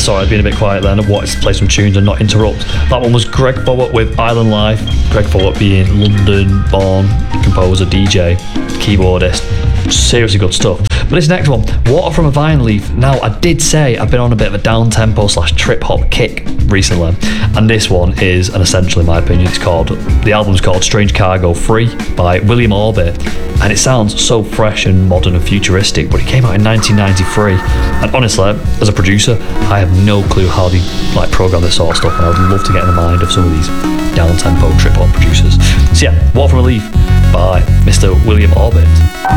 sorry, I've been a bit quiet then. I wanted to play some tunes and not interrupt. That one was Greg Follett with Island Life. Greg Follett being London-born composer, DJ, keyboardist. Seriously good stuff. But this next one, Water from a Vine Leaf. Now, I did say I've been on a bit of a down-tempo / trip-hop kick recently, and this one is an essential in my opinion. The album's called Strange Cargo Free by William Orbit, and it sounds so fresh and modern and futuristic, but it came out in 1993, and honestly, as a producer, I have no clue how they program this sort of stuff, and I would love to get in the mind of some of these down-tempo trip-hop producers. So yeah, Water from a Leaf by Mr. William Orbit.